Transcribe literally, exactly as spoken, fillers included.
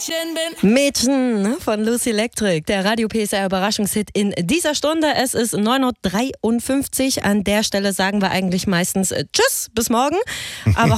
Mädchen von Lucy Electric, der Radio P S R Überraschungshit in dieser Stunde. Es ist neun Uhr dreiundfünfzig. An der Stelle sagen wir eigentlich meistens äh, Tschüss, bis morgen. Aber